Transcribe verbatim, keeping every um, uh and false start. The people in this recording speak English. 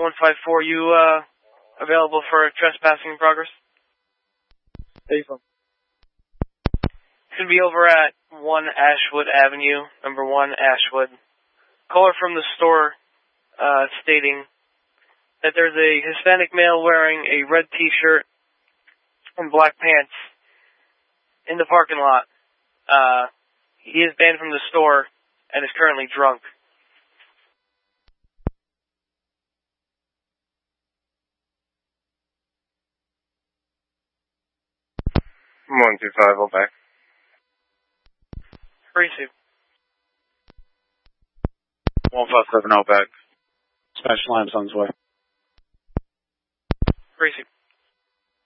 one five four, you uh, available for trespassing in progress? Where you from? It's going to be over at one Ashwood Avenue, number one Ashwood. Caller from the store uh, stating that there's a Hispanic male wearing a red t-shirt and black pants in the parking lot. Uh, he is banned from the store and is currently drunk. one two five, hold back. Receive. one five seven, out back. Spanish Lime's on his way. Receive.